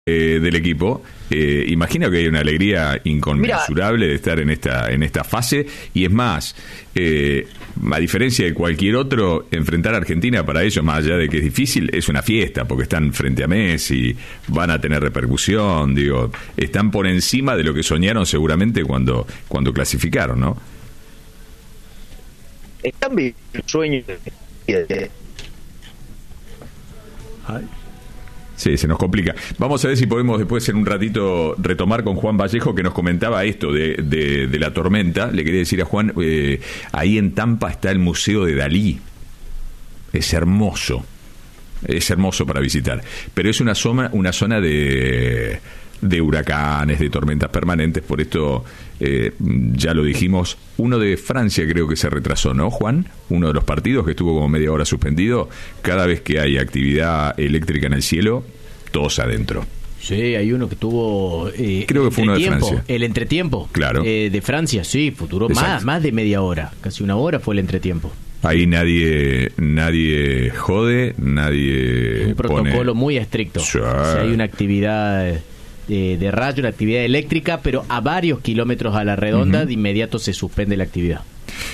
del equipo, imagino que hay una alegría inconmensurable de estar en esta fase, y es más, a diferencia de cualquier otro, enfrentar a Argentina para ellos, más allá de que es difícil, es una fiesta, porque están frente a Messi, van a tener repercusión, digo, están por encima de lo que soñaron seguramente cuando clasificaron, ¿no? Están viviendo el sueño. Sí, se nos complica. Vamos a ver si podemos después en un ratito retomar con Juan Vallejo, que nos comentaba esto de la tormenta. Le quería decir a Juan, ahí en Tampa está el Museo de Dalí. Es hermoso para visitar. Pero es una zona de huracanes, de tormentas permanentes. Por esto, ya lo dijimos, uno de Francia creo que se retrasó, ¿no, Juan? Uno de los partidos que estuvo como media hora suspendido. Cada vez que hay actividad eléctrica en el cielo, todos adentro. Sí, hay uno que tuvo... creo que fue uno de Francia. El entretiempo. Claro. De Francia, sí, duró más de media hora. Casi una hora fue el entretiempo. Ahí nadie jode, nadie un protocolo muy estricto. Sí. O sea, hay una actividad de rayo, una actividad eléctrica, pero a varios kilómetros a la redonda, de inmediato se suspende la actividad.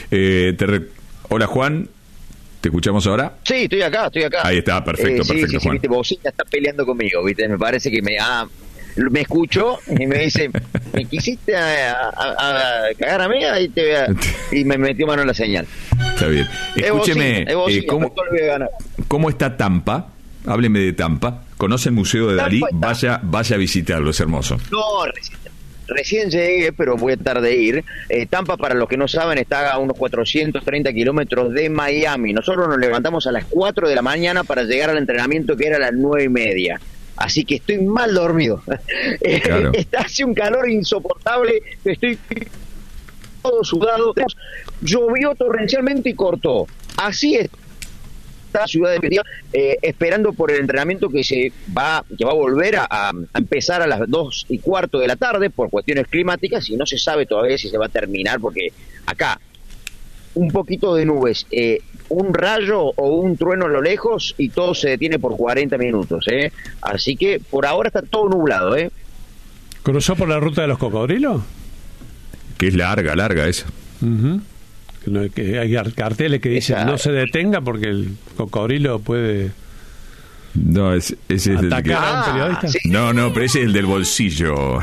Hola, Juan, ¿te escuchamos ahora? Sí, estoy acá. Ahí está, perfecto, sí, Juan. Viste, Bocina está peleando conmigo, viste, me parece que me escuchó y me dice, ¿me quisiste a cagar a mí? Ahí te vea. Y me metió mano en la señal. Está bien. Escúcheme, ¿cómo está Tampa? Hábleme de Tampa. ¿Conoce el Museo de Dalí? Vaya a visitarlo, es hermoso. No, recién llegué, pero voy a tardar de ir. Tampa, para los que no saben, está a unos 430 kilómetros de Miami. Nosotros nos levantamos a las 4 de la mañana para llegar al entrenamiento, que era a las 9:30. Así que estoy mal dormido. Claro. Hace un calor insoportable, estoy todo sudado. Llovió torrencialmente y cortó. Así es. Ciudad de Petía, esperando por el entrenamiento que va a volver a empezar a las 2:15 de la tarde por cuestiones climáticas, y no se sabe todavía si se va a terminar, porque acá un poquito de nubes, un rayo o un trueno a lo lejos y todo se detiene por 40 minutos, así que por ahora está todo nublado. ¿Cruzó por la ruta de los cocodrilos? Que es larga esa. Que hay carteles que dicen no se detenga porque el cocodrilo puede ese es atacar a un periodista. Sí. No, pero ese es el del bolsillo.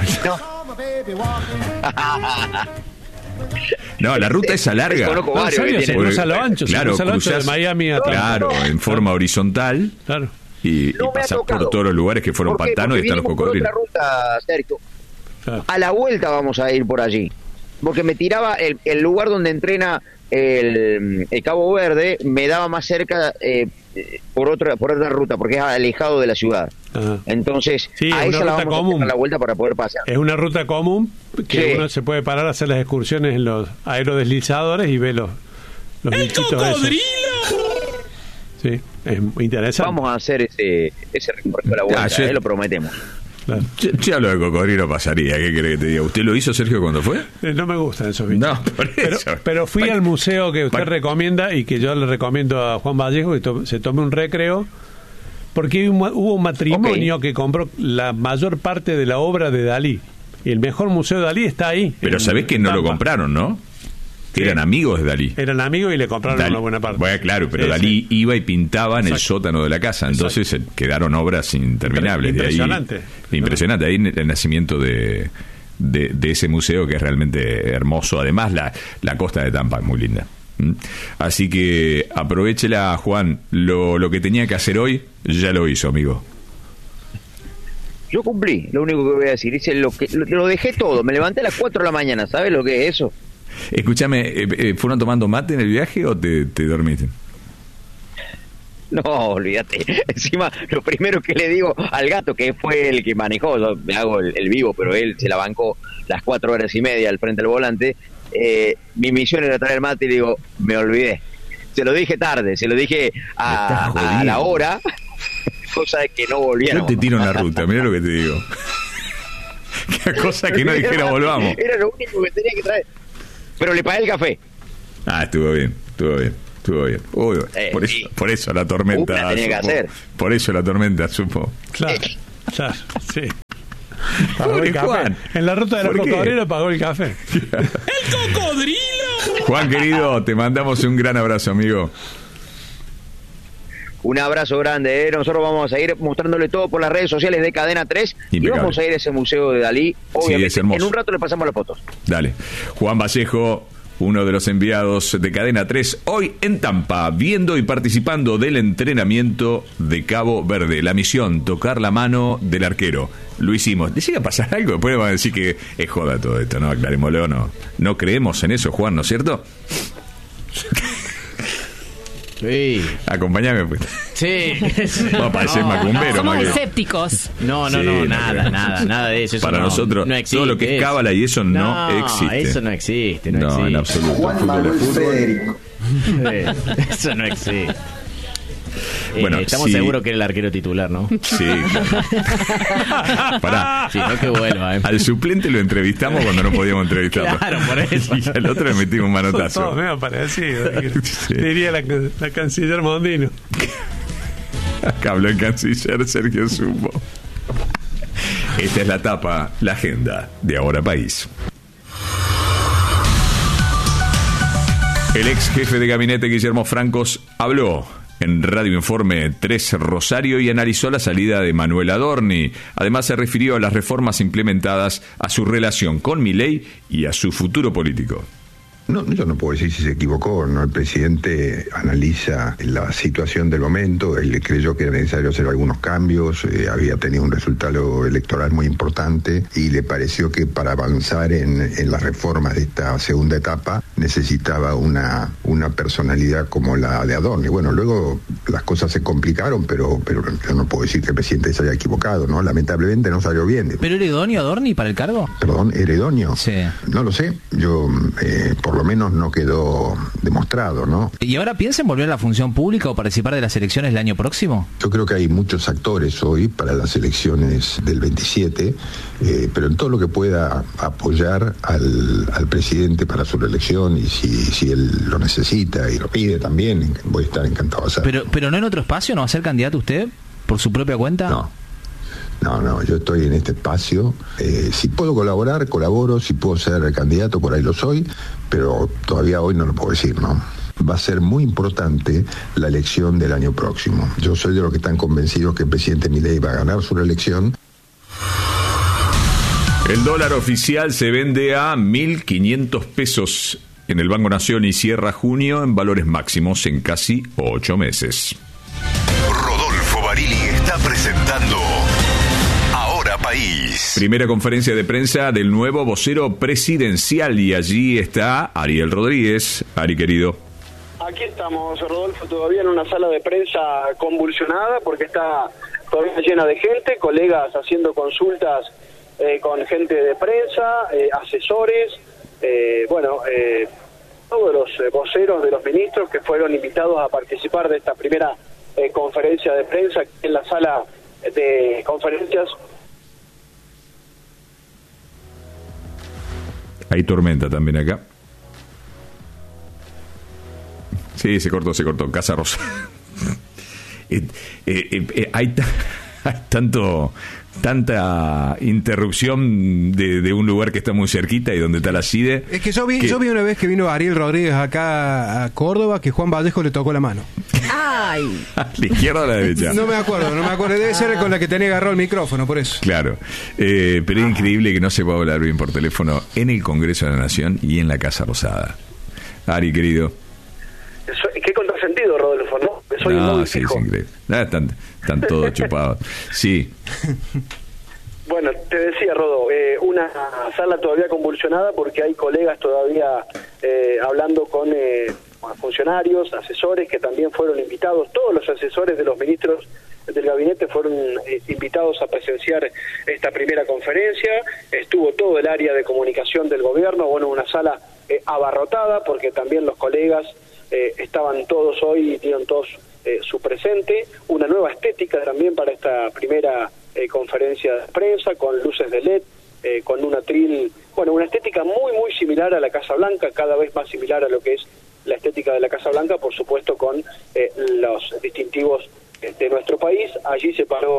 No, la ruta esa larga. En serio, se cruza a lo ancho, claro, se cruza de Miami a claro, en forma horizontal. Claro. Y pasas por todos los lugares que fueron pantanos y están los cocodrilos. Por otra ruta, Sergio. Claro. A la vuelta vamos a ir por allí. Porque me tiraba el lugar donde entrena el Cabo Verde, me daba más cerca por otra ruta, porque es alejado de la ciudad. Ajá. Entonces, sí, a esa la vamos común. A dar la vuelta para poder pasear. Es una ruta común que uno se puede parar a hacer las excursiones en los aerodeslizadores y ve los bichitos cocodrilo. Sí, es muy interesante. Vamos a hacer ese recorrido a la vuelta, lo prometemos. Claro. Ya lo de cocodrilo pasaría, ¿qué quiere que te diga? ¿Usted lo hizo, Sergio, cuando fue? No me gustan esos bichos. No, por eso. Pero fui al museo que usted recomienda y que yo le recomiendo a Juan Vallejo que se tome un recreo, porque hubo un matrimonio que compró la mayor parte de la obra de Dalí. Y el mejor museo de Dalí está ahí. Pero sabés que no lo compraron, ¿no? Que eran amigos de Dalí. Eran amigos y le compraron una buena parte. Bueno, claro, pero Dalí iba y pintaba en el sótano de la casa. Entonces quedaron obras interminables. Impresionante. De ahí, impresionante. Ahí el nacimiento de ese museo, que es realmente hermoso. Además, la costa de Tampa es muy linda. Así que aprovechela, Juan. Lo que tenía que hacer hoy, ya lo hizo, amigo. Yo cumplí, lo único que voy a decir. Lo dejé todo. Me levanté a las 4 de la mañana. ¿Sabes lo que es eso? Escúchame, ¿fueron tomando mate en el viaje o te dormiste? No, olvídate. Encima, lo primero que le digo al gato, que fue el que manejó, yo me hago el vivo, pero él se la bancó las 4 horas y media al frente del volante, mi misión era traer mate y le digo, me olvidé. Se lo dije tarde, se lo dije a la hora, cosa de que no volviera. Yo te tiro en la ruta, mirá lo que te digo. Qué cosa que no dijera volvamos. Era lo único que tenía que traer. Pero le pagué el café. Estuvo bien. Uy, por eso la tormenta tenía que hacer. Por eso la tormenta supo. Claro. Ya, sí. Pagó el café. Juan. En la ruta de los cocodrilos pagó el café. ¡El cocodrilo! Juan, querido, te mandamos un gran abrazo, amigo. Un abrazo grande, Nosotros vamos a ir mostrándole todo por las redes sociales de Cadena 3 y vamos a ir a ese museo de Dalí. Obviamente, es hermoso. En un rato le pasamos las fotos. Dale. Juan Vallejo, uno de los enviados de Cadena 3, hoy en Tampa, viendo y participando del entrenamiento de Cabo Verde. La misión, tocar la mano del arquero. Lo hicimos. ¿Le llega a pasar algo? Después van a decir que es joda todo esto, ¿no? Aclarémoslo, no. No creemos en eso, Juan, ¿no es cierto? Sí. Acompáñame, pues. Sí. Va a parecer macumbero. Somos más que- escépticos. No, Sí, nada de eso. Eso Para no, nosotros, no existe todo lo que es eso. cábala y eso no existe. Eso no existe, no No, existe. en absoluto. Fútbol es fútbol. Eso no existe. Bueno, estamos sí. seguros que era el arquero titular, ¿no? Sí, claro. Pará. Sí, no que vuelva, Al suplente lo entrevistamos cuando no podíamos entrevistarlo. Claro, por eso. Y al otro le metimos un Son manotazo. todos medio parecidos. Sí. Diría la canciller Mondino. Acá habló el canciller Sergio Sumo. Esta es la tapa, la agenda de Ahora País. El ex jefe de gabinete Guillermo Francos habló en Radio Informe 3 Rosario y analizó la salida de Manuel Adorni. Además se refirió a las reformas implementadas, a su relación con Milei y a su futuro político. No, yo no puedo decir si se equivocó o no. El presidente analiza la situación del momento. Él creyó que era necesario hacer algunos cambios. Había tenido un resultado electoral muy importante y le pareció que para avanzar en las reformas de esta segunda etapa necesitaba una personalidad como la de Adorni. Bueno, luego las cosas se complicaron, pero yo no puedo decir que el presidente se haya equivocado, ¿no? Lamentablemente no salió bien. ¿Pero era idóneo Adorni para el cargo? Perdón, ¿era idóneo? Sí. No lo sé. Yo, por lo menos no quedó demostrado, ¿no? ¿Y ahora piensa en volver a la función pública o participar de las elecciones el año próximo? Yo creo que hay muchos actores hoy para las elecciones del 27, pero en todo lo que pueda apoyar al presidente para su reelección, y si él lo necesita y lo pide también, voy a estar encantado de hacerlo. Pero no en otro espacio, ¿no va a ser candidato usted por su propia cuenta? No, yo estoy en este espacio. Si puedo colaborar, colaboro. Si puedo ser candidato, por ahí lo soy, pero todavía hoy no lo puedo decir, ¿no? Va a ser muy importante la elección del año próximo. Yo soy de los que están convencidos que el presidente Milei va a ganar su reelección. El dólar oficial se vende a 1.500 pesos en el Banco Nación y cierra junio en valores máximos en casi 8 meses. Rodolfo Barili está presentando Ahora País. Primera conferencia de prensa del nuevo vocero presidencial y allí está Ariel Rodríguez. Ari, querido. Aquí estamos, Rodolfo, todavía en una sala de prensa convulsionada porque está todavía llena de gente, colegas haciendo consultas con gente de prensa, asesores, todos los voceros de los ministros que fueron invitados a participar de esta primera conferencia de prensa en la sala de conferencias. Hay tormenta también acá. Sí, se cortó. Casa Rosa. Hay tanta interrupción de un lugar que está muy cerquita y donde está la CIDE. Es que yo vi una vez que vino Ariel Rodríguez acá a Córdoba que Juan Vallejo le tocó la mano. Ay. ¿A la izquierda o a la derecha? No me acuerdo. Debe ser con la que tenía agarrado el micrófono, por eso. Claro, pero es increíble que no se pueda hablar bien por teléfono en el Congreso de la Nación y en la Casa Rosada. Ari, querido. Qué contrasentido, Rodolfo, ¿no? Soy No, muy sí, fijo. es increíble. Están todos chupados. Sí. Bueno, te decía, Rodo, una sala todavía convulsionada porque hay colegas todavía hablando con funcionarios, asesores que también fueron invitados. Todos los asesores de los ministros del gabinete fueron invitados a presenciar esta primera conferencia. Estuvo todo el área de comunicación del gobierno, una sala abarrotada porque también los colegas estaban todos hoy, dieron todos su presente. Una nueva estética también para esta primera conferencia de prensa, con luces de LED, con un atril, una estética muy similar a la Casa Blanca, cada vez más similar a lo que es la estética de la Casa Blanca, por supuesto con los distintivos de nuestro país. Allí se paró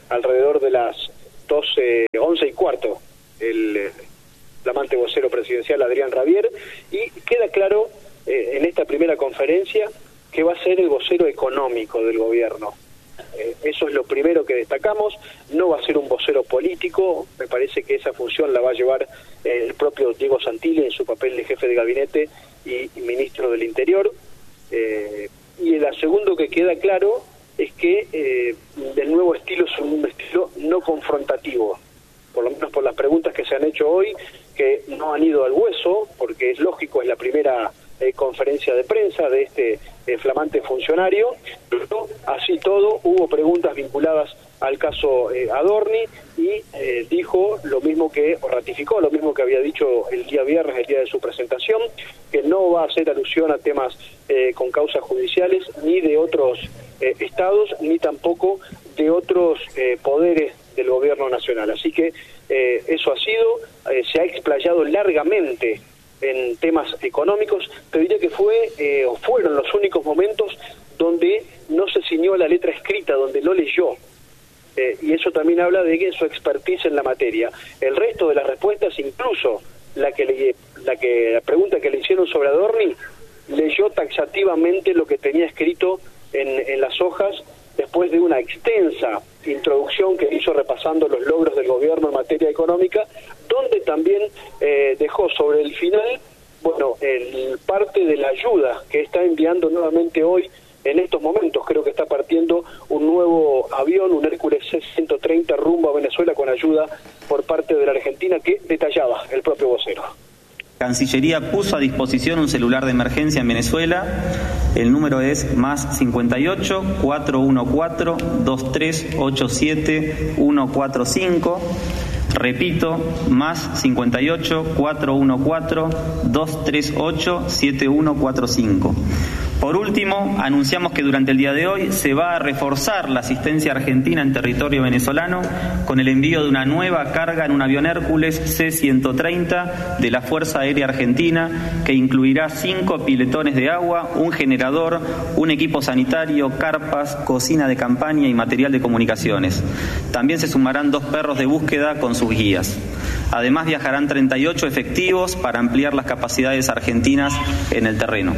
alrededor de las 11:15, el flamante vocero presidencial Adrián Rabier, y queda claro en esta primera conferencia que va a ser el vocero económico del gobierno. Eso es lo primero que destacamos. No va a ser un vocero político, me parece que esa función la va a llevar el propio Diego Santilli en su papel de jefe de gabinete y ministro del Interior. Y el segundo que queda claro es que el nuevo estilo es un estilo no confrontativo, por lo menos por las preguntas que se han hecho hoy, que no han ido al hueso, porque es lógico, es la primera conferencia de prensa de este flamante funcionario, pero así todo hubo preguntas vinculadas al caso Adorni y dijo lo mismo que, o ratificó lo mismo que había dicho el día viernes, el día de su presentación, que no va a hacer alusión a temas con causas judiciales ni de otros estados, ni tampoco de otros poderes del gobierno nacional. Así que eso ha sido, se ha explayado largamente en temas económicos. Te diría que fueron los únicos momentos donde no se ciñó a la letra escrita, donde lo leyó. Y eso también habla de que su expertise en la materia. El resto de las respuestas, incluso la pregunta que le hicieron sobre Adorni, leyó taxativamente lo que tenía escrito en las hojas, después de una extensa introducción que hizo repasando los logros del gobierno en materia económica, donde también dejó sobre el final, el parte de la ayuda que está enviando nuevamente hoy en estos momentos. Creo que está partiendo un nuevo avión, un Hércules C-130 rumbo a Venezuela con ayuda por parte de la Argentina, que detallaba el propio vocero. Cancillería puso a disposición un celular de emergencia en Venezuela. El número es +58 414 2387 145. Repito, +58 414 238 7145. Por último, anunciamos que durante el día de hoy se va a reforzar la asistencia argentina en territorio venezolano con el envío de una nueva carga en un avión Hércules C-130 de la Fuerza Aérea Argentina, que incluirá 5 piletones de agua, un generador, un equipo sanitario, carpas, cocina de campaña y material de comunicaciones. También se sumarán 2 perros de búsqueda con sus guías. Además, viajarán 38 efectivos para ampliar las capacidades argentinas en el terreno.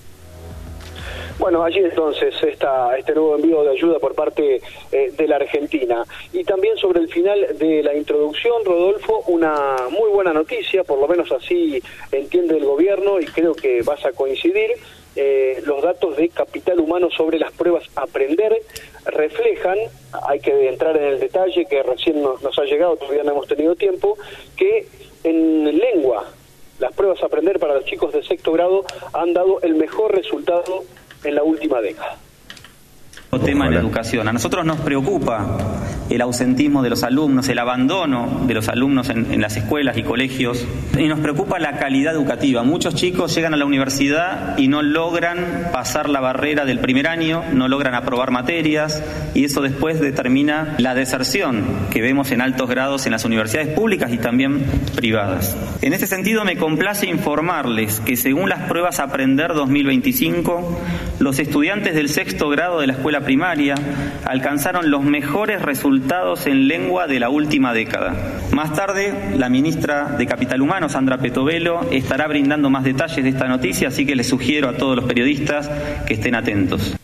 Bueno, allí entonces está este nuevo envío de ayuda por parte de la Argentina. Y también sobre el final de la introducción, Rodolfo, una muy buena noticia, por lo menos así entiende el gobierno, y creo que vas a coincidir. Los datos de Capital Humano sobre las pruebas Aprender reflejan, hay que entrar en el detalle que recién nos ha llegado, todavía no hemos tenido tiempo, que en lengua las pruebas Aprender para los chicos de sexto grado han dado el mejor resultado en la última década. Tema en la educación. A nosotros nos preocupa el ausentismo de los alumnos, el abandono de los alumnos en las escuelas y colegios, y nos preocupa la calidad educativa. Muchos chicos llegan a la universidad y no logran pasar la barrera del primer año, no logran aprobar materias, y eso después determina la deserción que vemos en altos grados en las universidades públicas y también privadas. En este sentido, me complace informarles que según las pruebas Aprender 2025, los estudiantes del sexto grado de la escuela primaria alcanzaron los mejores resultados en lengua de la última década. Más tarde, la ministra de Capital Humano, Sandra Petovelo, estará brindando más detalles de esta noticia, así que les sugiero a todos los periodistas que estén atentos.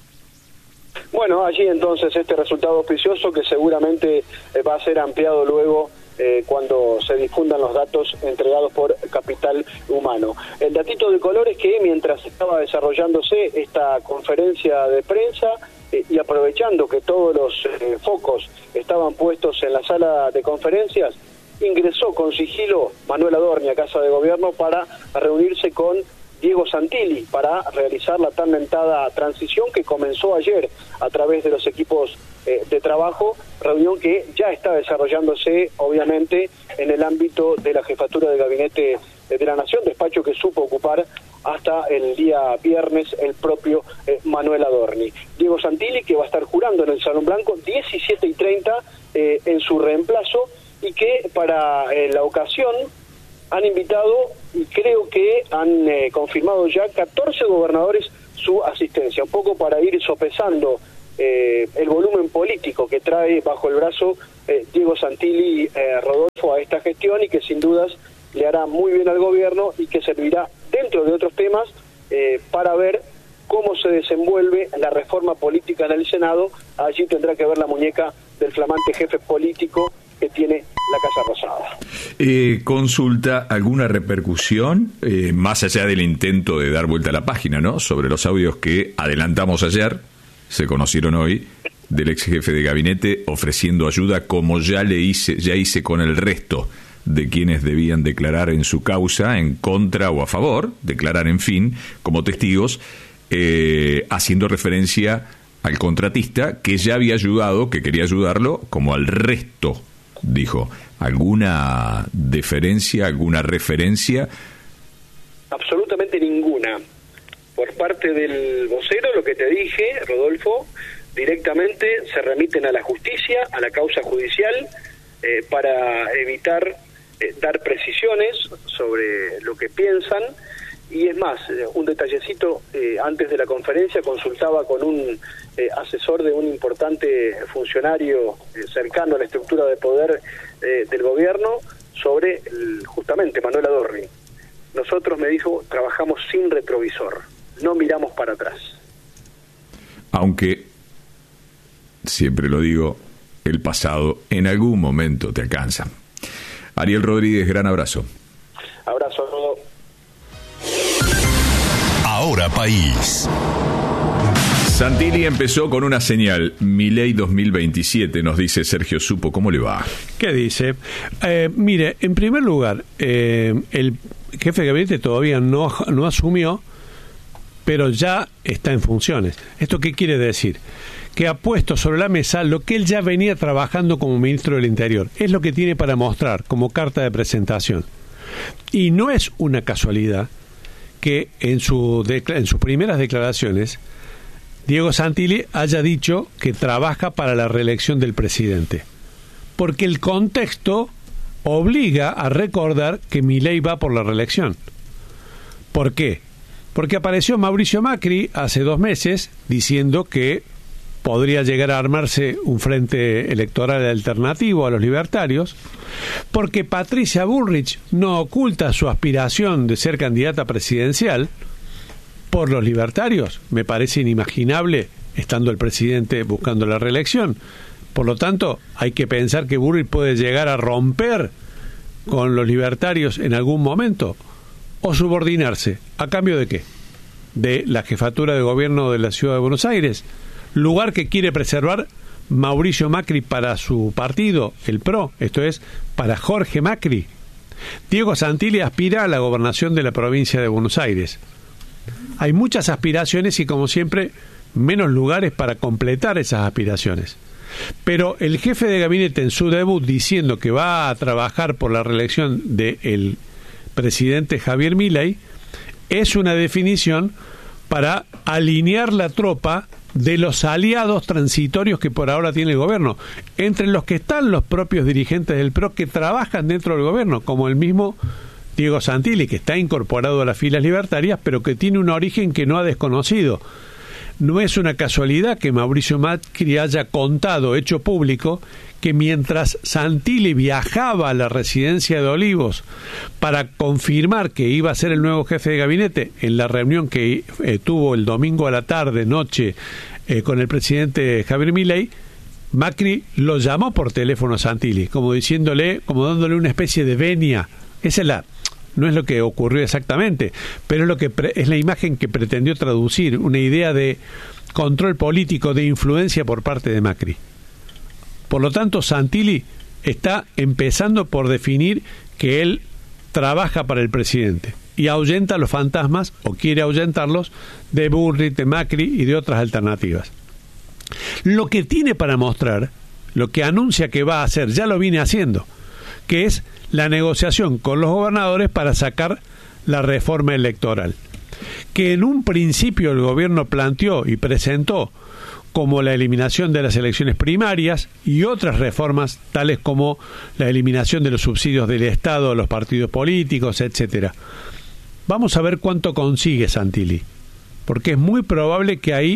Bueno, allí entonces este resultado auspicioso que seguramente va a ser ampliado luego cuando se difundan los datos entregados por Capital Humano. El datito de color es que mientras estaba desarrollándose esta conferencia de prensa, y aprovechando que todos los focos estaban puestos en la sala de conferencias, ingresó con sigilo Manuel Adorni a Casa de Gobierno para reunirse con Diego Santilli para realizar la tan mentada transición que comenzó ayer a través de los equipos de trabajo, reunión que ya está desarrollándose obviamente en el ámbito de la Jefatura de Gabinete de la Nación, despacho que supo ocupar hasta el día viernes el propio Manuel Adorni. Diego Santilli, que va a estar jurando en el Salón Blanco 17:30 en su reemplazo, y que para la ocasión han invitado, y creo que han confirmado ya 14 gobernadores su asistencia, un poco para ir sopesando el volumen político que trae bajo el brazo Diego Santilli Rodolfo a esta gestión, y que sin dudas le hará muy bien al gobierno y que servirá, dentro de otros temas, para ver cómo se desenvuelve la reforma política en el Senado. Allí tendrá que ver la muñeca del flamante jefe político que tiene la Casa Rosada. Consulta, ¿alguna repercusión, más allá del intento de dar vuelta a la página, ¿no?, sobre los audios que adelantamos ayer, se conocieron hoy, del ex jefe de gabinete ofreciendo ayuda, como ya hice con el resto de quienes debían declarar en su causa, en contra o a favor, declarar en fin, como testigos, haciendo referencia al contratista que ya había ayudado, que quería ayudarlo, como al resto, dijo. ¿Alguna deferencia, alguna referencia? Absolutamente ninguna. Por parte del vocero, lo que te dije, Rodolfo, directamente se remiten a la justicia, a la causa judicial, para evitar dar precisiones sobre lo que piensan. Y es más, un detallecito, antes de la conferencia consultaba con un asesor de un importante funcionario cercano a la estructura de poder del gobierno sobre justamente Manuel Adorni. Nosotros, me dijo, trabajamos sin retrovisor, no miramos para atrás. Aunque, siempre lo digo, el pasado en algún momento te alcanza. Ariel Rodríguez, gran abrazo. Abrazo, Rodo. Ahora País. Santilli empezó con una señal. Milei 2027, nos dice Sergio Supo. ¿Cómo le va? ¿Qué dice? Mire, en primer lugar, el jefe de gabinete todavía no asumió, pero ya está en funciones. ¿Esto qué quiere decir? Que ha puesto sobre la mesa lo que él ya venía trabajando como ministro del Interior. Es lo que tiene para mostrar como carta de presentación. Y no es una casualidad que en sus primeras declaraciones Diego Santilli haya dicho que trabaja para la reelección del presidente, porque el contexto obliga a recordar que Milei va por la reelección. ¿Por qué? Porque apareció Mauricio Macri hace 2 meses diciendo que podría llegar a armarse un frente electoral alternativo a los libertarios, porque Patricia Bullrich no oculta su aspiración de ser candidata presidencial por los libertarios. Me parece inimaginable, estando el presidente buscando la reelección. Por lo tanto, hay que pensar que Bullrich puede llegar a romper con los libertarios en algún momento, o subordinarse. ¿A cambio de qué? De la jefatura de gobierno de la Ciudad de Buenos Aires, lugar que quiere preservar Mauricio Macri para su partido, el PRO, esto es, para Jorge Macri. Diego Santilli aspira a la gobernación de la provincia de Buenos Aires. Hay muchas aspiraciones y, como siempre, menos lugares para completar esas aspiraciones. Pero el jefe de gabinete, en su debut, diciendo que va a trabajar por la reelección del presidente Javier Milei, es una definición para alinear la tropa de los aliados transitorios que por ahora tiene el gobierno, entre los que están los propios dirigentes del PRO que trabajan dentro del gobierno, como el mismo Diego Santilli, que está incorporado a las filas libertarias, pero que tiene un origen que no ha desconocido. No es una casualidad que Mauricio Macri haya contado, hecho público, que mientras Santilli viajaba a la residencia de Olivos para confirmar que iba a ser el nuevo jefe de gabinete, en la reunión que tuvo el domingo a la tarde, noche, con el presidente Javier Milei, Macri lo llamó por teléfono a Santilli, como diciéndole, como dándole una especie de venia. No es lo que ocurrió exactamente, pero es la imagen que pretendió traducir, una idea de control político, de influencia por parte de Macri. Por lo tanto, Santilli está empezando por definir que él trabaja para el presidente y ahuyenta los fantasmas, o quiere ahuyentarlos, de Bullrich, de Macri y de otras alternativas. Lo que tiene para mostrar, lo que anuncia que va a hacer, ya lo viene haciendo, que es la negociación con los gobernadores para sacar la reforma electoral, que en un principio el gobierno planteó y presentó como la eliminación de las elecciones primarias y otras reformas tales como la eliminación de los subsidios del Estado a los partidos políticos, etcétera. Vamos a ver cuánto consigue Santilli, porque es muy probable que ahí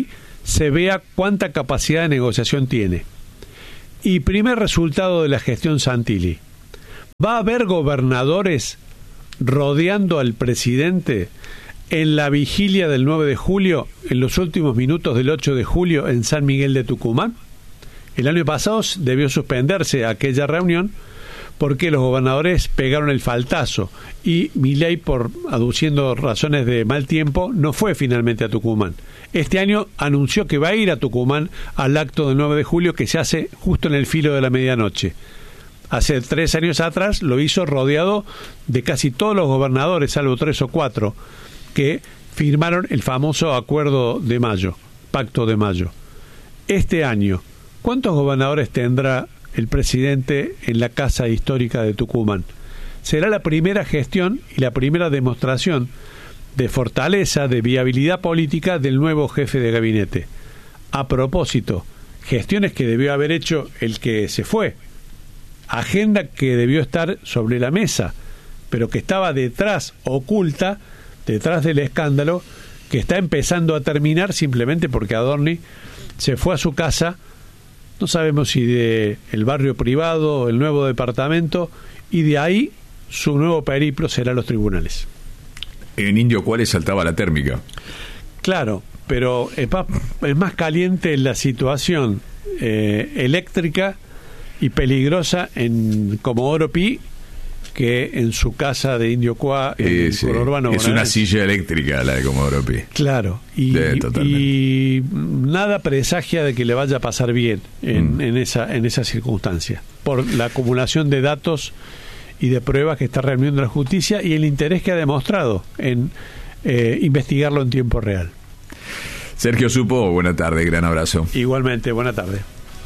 se vea cuánta capacidad de negociación tiene. Y primer resultado de la gestión Santilli: va a haber gobernadores rodeando al presidente en la vigilia del 9 de julio, en los últimos minutos del 8 de julio en San Miguel de Tucumán. El año pasado debió suspenderse aquella reunión porque los gobernadores pegaron el faltazo y Milei, por aduciendo razones de mal tiempo, no fue finalmente a Tucumán. Este año anunció que va a ir a Tucumán al acto del 9 de julio, que se hace justo en el filo de la medianoche. Hace 3 años atrás lo hizo rodeado de casi todos los gobernadores, salvo 3 o 4, que firmaron el famoso Acuerdo de Mayo, Pacto de Mayo. Este año, ¿cuántos gobernadores tendrá el presidente en la Casa Histórica de Tucumán? Será la primera gestión y la primera demostración de fortaleza, de viabilidad política del nuevo jefe de gabinete. A propósito, gestiones que debió haber hecho el que se fue, agenda que debió estar sobre la mesa, pero que estaba detrás, oculta, detrás del escándalo, que está empezando a terminar simplemente porque Adorni se fue a su casa, no sabemos si de el barrio privado o el nuevo departamento, y de ahí su nuevo periplo será los tribunales. En Indio Cuales saltaba la térmica. Claro, pero es más caliente la situación eléctrica y peligrosa en Comodoro Pi que en su casa de Indio Cuá, en el conurbano es una silla eléctrica la de Comodoro Pi. Claro, y nada presagia de que le vaya a pasar bien en esa circunstancia, por la acumulación de datos y de pruebas que está reuniendo la justicia y el interés que ha demostrado en investigarlo en tiempo real. Sergio Supo, buena tarde, gran abrazo. Igualmente, buena tarde.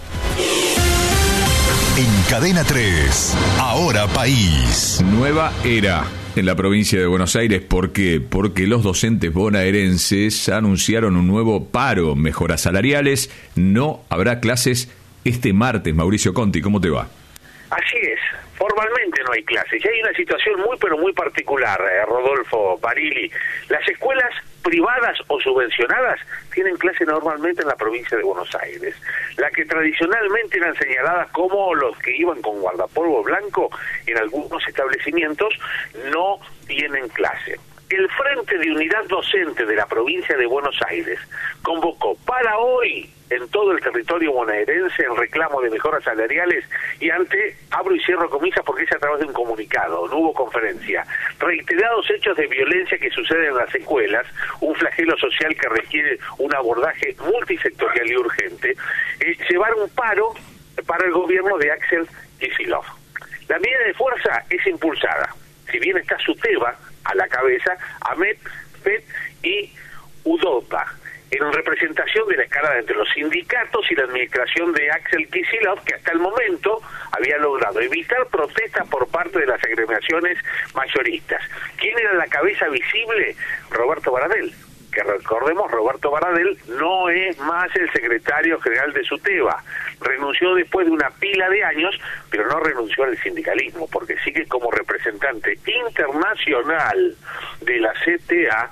En Cadena 3, Ahora País. Nueva era en la provincia de Buenos Aires. ¿Por qué? Porque los docentes bonaerenses anunciaron un nuevo paro, mejoras salariales. No habrá clases este martes. Mauricio Conti, ¿cómo te va? Así es. Formalmente no hay clases. Y hay una situación muy particular, Rodolfo Barilli. Las escuelas privadas o subvencionadas tienen clase normalmente en la provincia de Buenos Aires. Las que tradicionalmente eran señaladas como los que iban con guardapolvo blanco en algunos establecimientos no tienen clase. El Frente de Unidad Docente de la provincia de Buenos Aires convocó para hoy en todo el territorio bonaerense el reclamo de mejoras salariales y abro y cierro comillas porque es a través de un comunicado, no hubo conferencia. Reiterados hechos de violencia que suceden en las escuelas, un flagelo social que requiere un abordaje multisectorial y urgente, llevar un paro para el gobierno de Axel Kicillof. La medida de fuerza es impulsada, si bien está Suteva a la cabeza, AMET, FED y UDOPA, en representación de la escalada entre los sindicatos y la administración de Axel Kicillof, que hasta el momento había logrado evitar protestas por parte de las agremiaciones mayoristas. ¿Quién era la cabeza visible? Roberto Baradel, que recordemos, Roberto Baradel no es más el secretario general de Suteva. Renunció después de una pila de años, pero no renunció al sindicalismo, porque sigue como representante internacional de la CTA,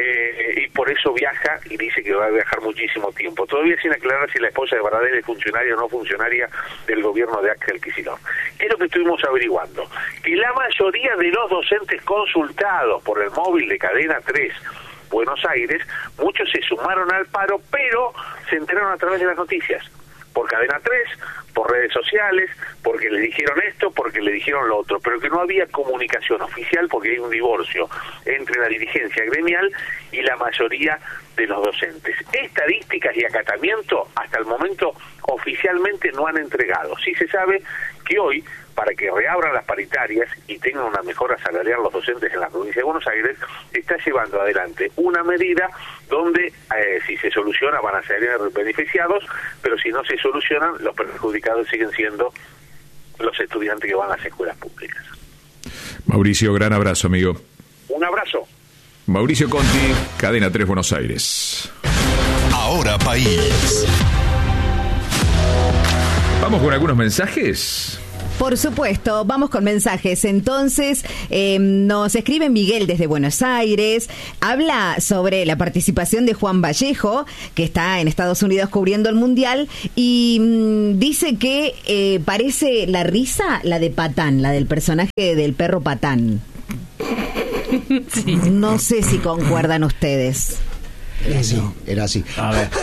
y por eso viaja y dice que va a viajar muchísimo tiempo. Todavía sin aclarar si la esposa de Baradel es funcionaria o no funcionaria del gobierno de Axel Kicillof. ¿Qué es lo que estuvimos averiguando? Que la mayoría de los docentes consultados por el móvil de Cadena 3 Buenos Aires, muchos se sumaron al paro, pero se enteraron a través de las noticias, por Cadena 3, por redes sociales, porque le dijeron esto, porque le dijeron lo otro, pero que no había comunicación oficial porque hay un divorcio entre la dirigencia gremial y la mayoría de los docentes. Estadísticas y acatamiento hasta el momento oficialmente no han entregado. Sí se sabe que hoy, para que reabran las paritarias y tengan una mejora salarial los docentes en la provincia de Buenos Aires, está llevando adelante una medida donde si se soluciona van a ser beneficiados, pero si no se solucionan, los perjudicados siguen siendo los estudiantes que van a las escuelas públicas. Mauricio, gran abrazo, amigo. Un abrazo. Mauricio Conti, Cadena 3 Buenos Aires. Ahora País. Vamos con algunos mensajes. Por supuesto, vamos con mensajes. Entonces, nos escribe Miguel desde Buenos Aires, habla sobre la participación de Juan Vallejo, que está en Estados Unidos cubriendo el Mundial, y dice que parece la risa, la de Patán, la del personaje del perro Patán. Sí. No sé si concuerdan ustedes. Era así. A ver.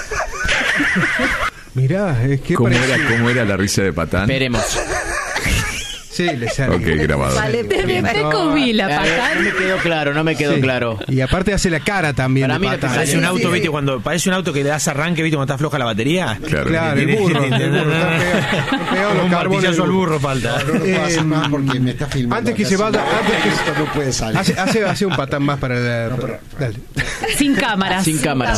Mirá, es que ¿Cómo era la risa de Patán? Veremos. Sí, le sale. Ok, grabado. Vale, Te comí la Patán. No me quedó claro. Y aparte hace la cara también. Para mí Patán. Parece un auto, ¿viste? Cuando parece un auto que le das arranque, ¿viste? Cuando está floja la batería. Claro, el burro. Está pegado los un carbones. martillazo al burro falta. No pasa más porque me está filmando. Antes que se vaya, esto no puede salir. hace un Patán más para dale. Sin cámaras. Sin cámara.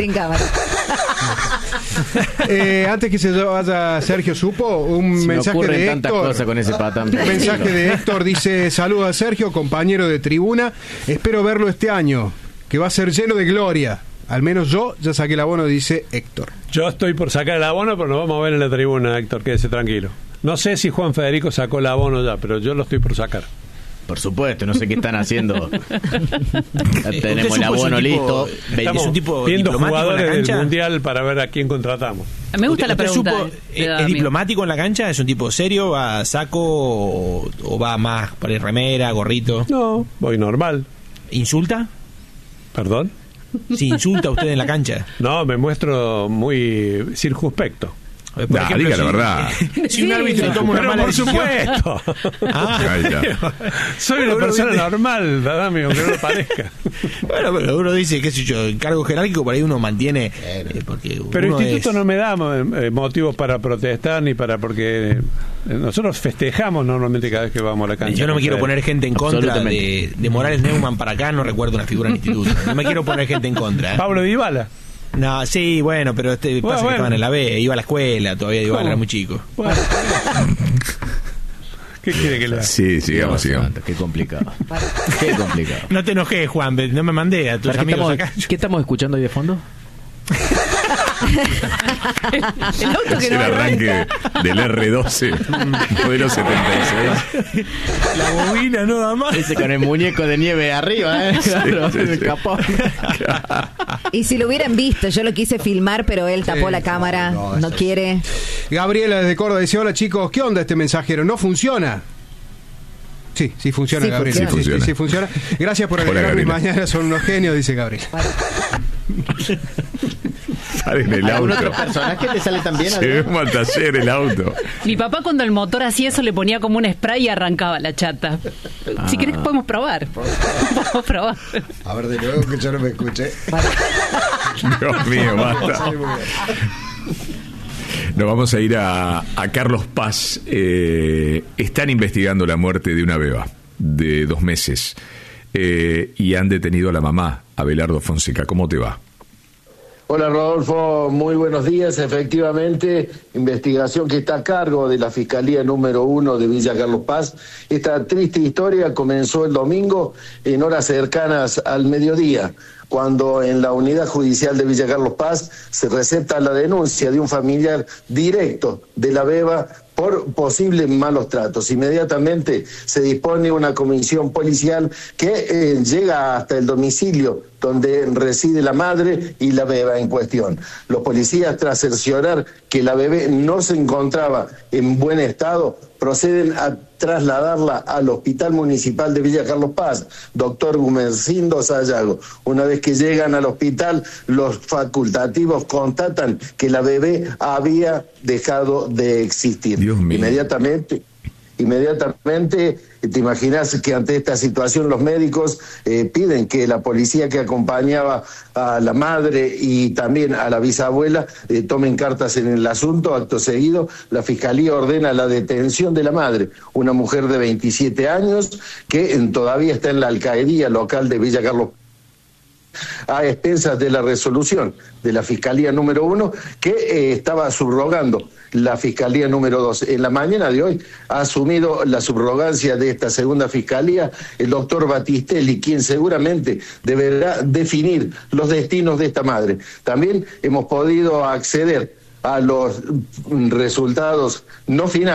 Antes que se vaya Sergio Supo, un mensaje de tantas Héctor. Cosas con ese Patán. Un mensaje de Héctor dice: saludos a Sergio, compañero de tribuna. Espero verlo este año, que va a ser lleno de gloria. Al menos yo ya saqué el abono, dice Héctor. Yo estoy por sacar el abono, pero nos vamos a ver en la tribuna, Héctor, quédese tranquilo. No sé si Juan Federico sacó el abono ya, pero yo lo estoy por sacar. Por supuesto, no sé qué están haciendo. Ya tenemos el abono listo. Estamos viendo jugadores del Mundial para ver a quién contratamos. Me gusta la pregunta. ¿Es diplomático en la cancha? ¿Es un tipo serio? ¿Va a saco o va más para ir remera, gorrito? No, voy normal. ¿Insulta? ¿Perdón? ¿Si insulta usted en la cancha? No, me muestro muy circunspecto. Por ejemplo, diga la verdad. Si un árbitro toma una mala decisión. Por supuesto. Soy una persona normal, ¿verdad, amigo? Que no lo parezca. Bueno, pero uno dice, qué sé yo, el cargo jerárquico por ahí uno mantiene. Pero el instituto no me da motivos para protestar ni para. Porque nosotros festejamos normalmente cada vez que vamos a la cancha. Yo no me quiero poner gente en contra de Morales Neumann para acá, no recuerdo una figura en el instituto. No me quiero poner gente en contra. Pablo Dybala. No, sí, bueno, pero pasa que estaban en la B, iba a la escuela, todavía Dybala era muy chico. Bueno. ¿Qué quiere que le haga? Sí, sigamos. Qué complicado. Qué complicado. No te enojes, Juan, no me mandé a tus amigos acá. ¿Qué estamos escuchando ahí de fondo? El auto que es el arranque del R12 modelo 76. La bobina no da más. Ese con el muñeco de nieve arriba, claro, sí. el capó. Y si lo hubieran visto, yo lo quise filmar, pero él tapó la cámara, no quiere. Gabriela desde Córdoba dice: hola chicos, ¿qué onda este mensajero? ¿No funciona? Sí funciona, Gabriela. Sí funciona. Gracias por agregar mis mañanas, son unos genios, dice Gabriela. Sale en el ¿Algún auto. otro personaje te sale también? Se ve como al taller el auto. Mi papá cuando el motor hacía eso le ponía como un spray y arrancaba la chata. Si querés podemos probar. Podemos probar. A ver, de nuevo que yo no me escuché. Dios mío, basta. Nos vamos a ir a Carlos Paz. Están investigando la muerte de una beba de 2 meses y han detenido a la mamá, Abelardo Fonseca. ¿Cómo te va? Hola Rodolfo, muy buenos días. Efectivamente, investigación que está a cargo de la Fiscalía número 1 de Villa Carlos Paz. Esta triste historia comenzó el domingo en horas cercanas al mediodía, cuando en la unidad judicial de Villa Carlos Paz se recepta la denuncia de un familiar directo de la beba por posibles malos tratos. Inmediatamente se dispone una comisión policial que llega hasta el domicilio donde reside la madre y la beba en cuestión. Los policías, tras cerciorar que la bebé no se encontraba en buen estado, proceden a trasladarla al Hospital Municipal de Villa Carlos Paz, doctor Gumercindo Sayago. Una vez que llegan al hospital, los facultativos constatan que la bebé había dejado de existir. Dios mío. Inmediatamente, te imaginas que ante esta situación los médicos piden que la policía que acompañaba a la madre y también a la bisabuela tomen cartas en el asunto. Acto seguido, la Fiscalía ordena la detención de la madre, una mujer de 27 años que todavía está en la alcaldía local de Villa Carlos a expensas de la resolución de la Fiscalía número 1 que estaba subrogando la Fiscalía número 2. En la mañana de hoy ha asumido la subrogancia de esta segunda Fiscalía el doctor Batistelli, quien seguramente deberá definir los destinos de esta madre. También hemos podido acceder a los resultados no finales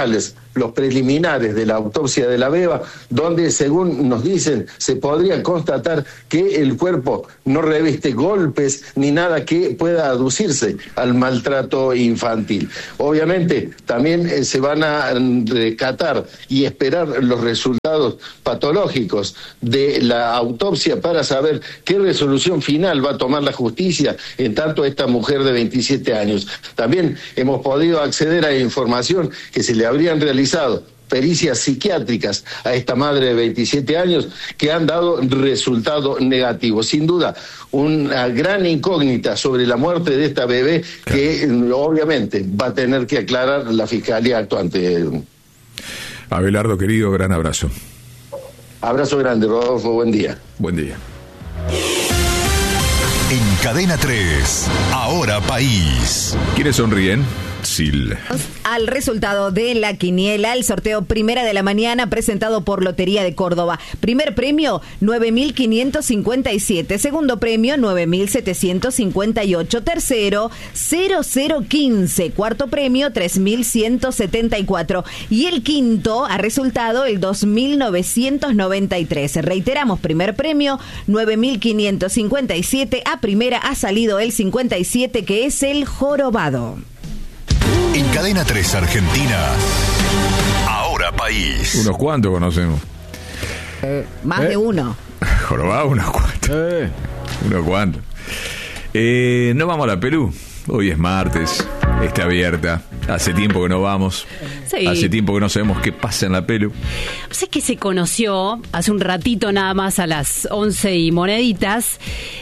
los preliminares de la autopsia de la beba, donde, según nos dicen, se podría constatar que el cuerpo no reviste golpes ni nada que pueda aducirse al maltrato infantil. Obviamente, también se van a recatar y esperar los resultados patológicos de la autopsia para saber qué resolución final va a tomar la justicia en tanto esta mujer de 27 años. También hemos podido acceder a información que se le habrían realizado pericias psiquiátricas a esta madre de 27 años que han dado resultado negativo. Sin duda, una gran incógnita sobre la muerte de esta bebé que obviamente va a tener que aclarar la Fiscalía actuante. Abelardo, querido, gran abrazo. Abrazo grande, Rodolfo, buen día. Buen día. En Cadena 3, Ahora País. ¿Quiénes sonríen? Sil. Al resultado de la quiniela, el sorteo primera de la mañana presentado por Lotería de Córdoba. Primer premio, 9.557. Segundo premio, 9.758. Tercero, 0015. Cuarto premio, 3.174. Y el quinto ha resultado el 2.993. Reiteramos, primer premio, 9.557. A primera ha salido el 57, que es el jorobado. En Cadena 3 Argentina, Ahora País. Unos cuantos conocemos. Más de uno. Jorobado, unos cuantos. Unos cuantos. No vamos a la Perú. Hoy es martes. Está abierta. Hace tiempo que no vamos. Sí. Hace tiempo que no sabemos qué pasa en la Perú. Sé que se conoció hace un ratito nada más a las 11 y moneditas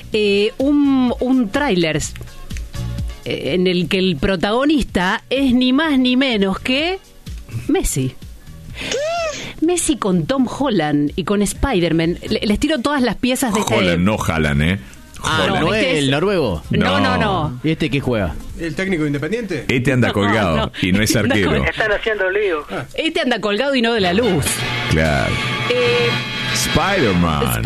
un tráiler en el que el protagonista es ni más ni menos que Messi. ¿Qué? Messi con Tom Holland y con Spider-Man. Les tiro todas las piezas de Holland, no Haaland, Holland. ¿No es el noruego? No. ¿Y este qué juega? ¿El técnico independiente? Este anda colgado y no es arquero. Están haciendo lío. Este anda colgado y no de la luz. Claro. Spider-Man.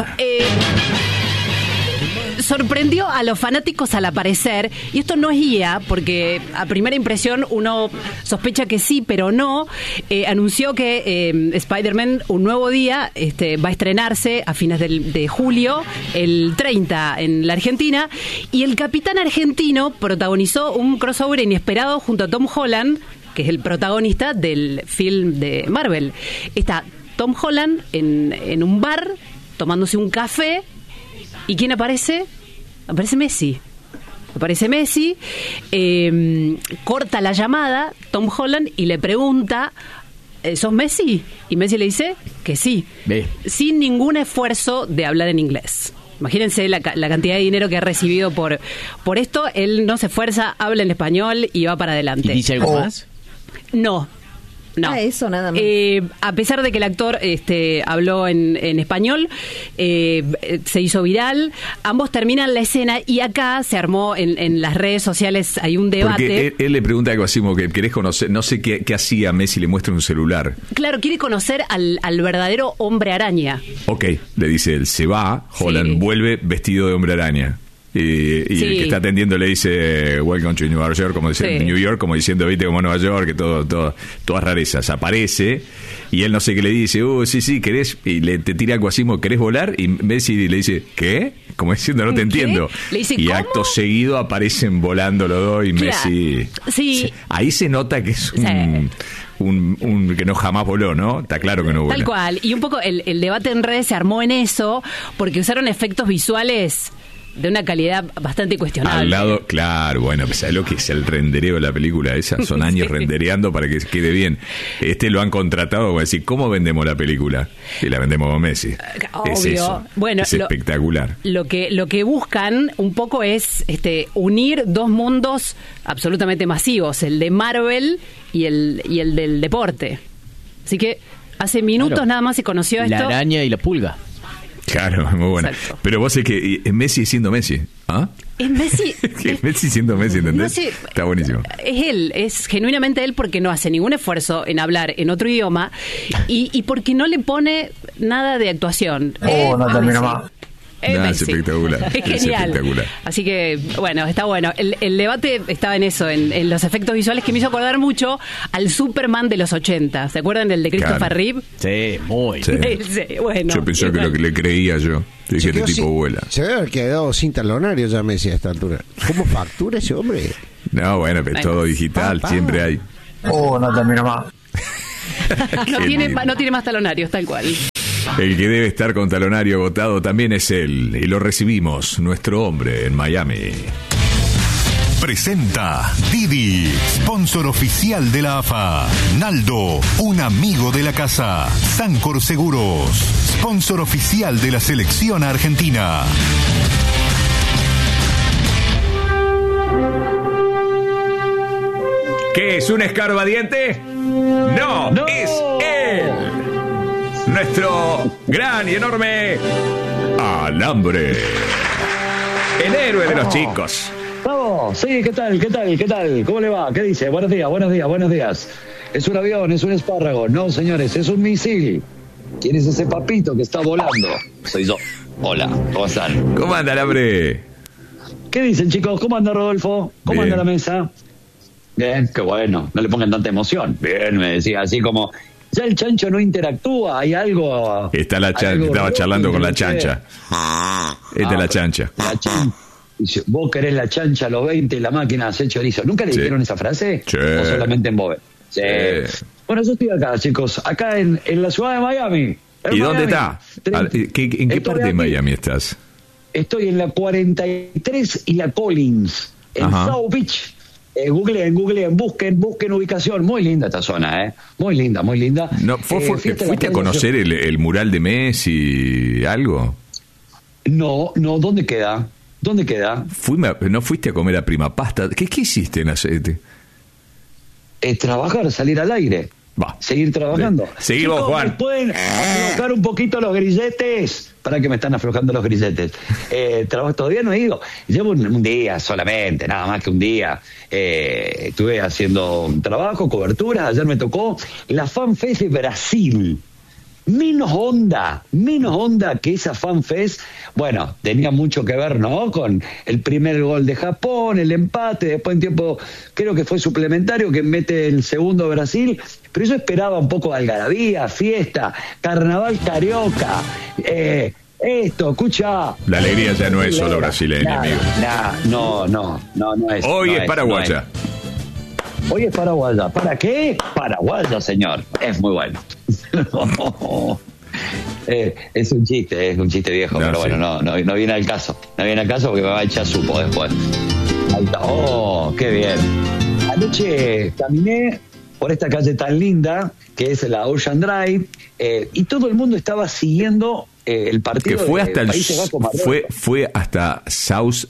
Sorprendió a los fanáticos al aparecer, y esto no es guía, porque a primera impresión uno sospecha que sí, pero no. Anunció que Spider-Man, un nuevo día, va a estrenarse a fines de julio, el 30 en la Argentina, y el capitán argentino protagonizó un crossover inesperado junto a Tom Holland, que es el protagonista del film de Marvel. Está Tom Holland en un bar tomándose un café. ¿Y quién aparece? Aparece Messi. Corta la llamada Tom Holland y le pregunta, ¿sos Messi? Y Messi le dice que sí. Sin ningún esfuerzo de hablar en inglés. Imagínense la cantidad de dinero que ha recibido por esto. Él no se esfuerza, habla en español y va para adelante. ¿Y dice algo más? No. Eso nada más. A pesar de que el actor habló en español, se hizo viral. Ambos terminan la escena y acá se armó en las redes sociales, hay un debate. Porque él le pregunta algo así como que querés conocer, no sé qué hacía Messi, le muestra un celular. Claro, quiere conocer al verdadero hombre araña. Ok, le dice él, se va, Holland vuelve vestido de hombre araña. Y el que está atendiendo le dice Welcome to New York, como diciendo New York, como diciendo, viste, como Nueva York, que todas rarezas. Aparece y él no sé qué le dice, sí, querés, y te tira algo así como, ¿querés volar? Y Messi le dice, ¿qué? Como diciendo, no te entiendo. Le dice, y ¿cómo? acto seguido aparecen volando los dos y Messi. Sí. Ahí se nota que es un que no jamás voló, ¿no? Está claro que no voló. Tal cual. Y un poco el debate en redes se armó en eso, porque usaron efectos visuales de una calidad bastante cuestionable. Al lado, claro, bueno, ¿sabes lo que es el rendereo de la película esa? Son años rendereando para que quede bien. Lo han contratado para decir, ¿cómo vendemos la película? Y la vendemos con Messi. Obvio. Es eso. Bueno, es espectacular. Lo que buscan un poco es unir dos mundos absolutamente masivos, el de Marvel y el del deporte. Así que hace minutos nada más se conoció esto. La araña y la pulga. Claro, muy buena. Exacto. Pero vos es que es Messi siendo Messi. ¿Ah? Es Messi. Es Messi siendo Messi, ¿entendés? No sé, está buenísimo. Es él, es genuinamente él porque no hace ningún esfuerzo en hablar en otro idioma y porque no le pone nada de actuación. No termino más. Messi. espectacular. Es genial. Espectacular. Así que, bueno, está bueno. El debate estaba en eso, en los efectos visuales, que me hizo acordar mucho al Superman de los 80. ¿Se acuerdan del de Christopher Reeve? Sí, muy. Sí. Sí, bueno. Yo pensé que lo que le creía yo. Dije, este tipo vuela. Se debe haber quedado sin talonario ya Messi a esta altura. ¿Cómo factura ese hombre? No, bueno, pero todo digital, siempre hay. No termino más. no tiene más talonarios, tal cual. El que debe estar con talonario agotado también es él. Y lo recibimos, nuestro hombre en Miami. Presenta Didi, sponsor oficial de la AFA. Naldo, un amigo de la casa. Sancor Seguros, sponsor oficial de la selección argentina. ¿Qué es un escarbadiente? No, es él. Nuestro gran y enorme Alambre. El héroe de los chicos. Vamos, sí, ¿qué tal? ¿Cómo le va? ¿Qué dice? Buenos días. ¿Es un avión? ¿Es un espárrago? No, señores, es un misil. ¿Quién es ese papito que está volando? Soy yo. Hola, ¿cómo están? ¿Cómo anda, Alambre? ¿Qué dicen, chicos? ¿Cómo anda Rodolfo? ¿Cómo anda la mesa? Bien, qué bueno. No le pongan tanta emoción. Bien, me decía, así como... Ya el chancho no interactúa, hay algo... Está la chancha, estaba charlando con la chancha. Esta es la chancha. La chancha. Vos querés la chancha a los 20 y la máquina hace chorizo. ¿Nunca le dijeron esa frase? Sí. ¿O solamente en Bobe? Sí. Bueno, yo estoy acá, chicos. Acá en la ciudad de Miami. ¿Y dónde está? ¿En qué parte de Miami estás? Estoy en la 43 y la Collins, en South Beach. Googleen, busquen ubicación. Muy linda esta zona, Muy linda. No, ¿fuiste a conocer el mural de Messi, algo? No, ¿dónde queda? ¿No fuiste a comer a Prima Pasta? ¿Qué hiciste en aceite? Trabajar, salir al aire. Seguir trabajando. Seguimos, chicos, Juan. ¿pueden aflojar un poquito los grilletes? Para que me están aflojando los grilletes. Todavía no he ido. Llevo un día solamente, nada más que un día. Estuve haciendo un trabajo, coberturas. Ayer me tocó la FanFest de Brasil. Menos onda que esa FanFest. Bueno, tenía mucho que ver, ¿no? Con el primer gol de Japón, el empate, después en tiempo, creo que fue suplementario, que mete el segundo Brasil. Pero yo esperaba un poco de algarabía, fiesta, carnaval carioca. Esto, escucha. La alegría ya no es solo brasileña, amigo. No es. Hoy es paraguaya. Hoy es paraguaya. ¿Para qué? Paraguaya, señor. Es muy bueno. Es un chiste viejo, pero bueno, no viene al caso. No viene al caso porque me va a echar supo después. Ahí está. Oh, qué bien. Anoche caminé por esta calle tan linda que es la Ocean Drive y todo el mundo estaba siguiendo el partido. Que fue de hasta Países Bajos, Marruecos. fue hasta South